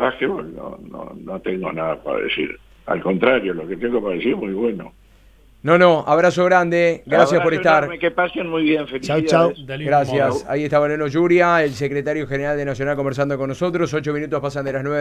básquetbol no tengo nada para decir. Al contrario, lo que tengo para decir es muy bueno. No, abrazo grande, gracias Abrazo por estar. enorme, que pasen muy bien, felicidades. Chau. Gracias. Ahí está Mariano Yuria, el secretario general de Nacional, conversando con nosotros. 8 minutos pasan de las 9.